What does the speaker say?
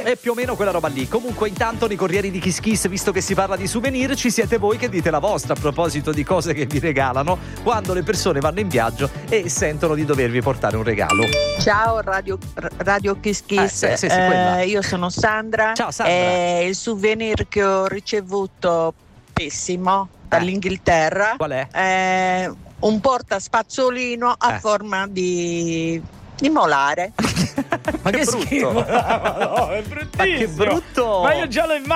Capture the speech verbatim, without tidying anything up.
È più o meno quella roba lì. Comunque intanto nei Corrieri di Kiss Kiss, visto che si parla di souvenir, ci siete voi che dite la vostra a proposito di cose che vi regalano quando le persone vanno in viaggio e sentono di dovervi portare un regalo. Ciao Radio, Radio Kiss Kiss, eh, sì, sì, sì, eh, io sono Sandra. Ciao Sandra. E il souvenir che ho ricevuto pessimo dall'Inghilterra. Qual è? È un portaspazzolino a Eh. forma di, di molare. Ma che, Che schifo! brutto. Ma no, è bruttissimo. Ma che brutto! Ma io già lo immagino.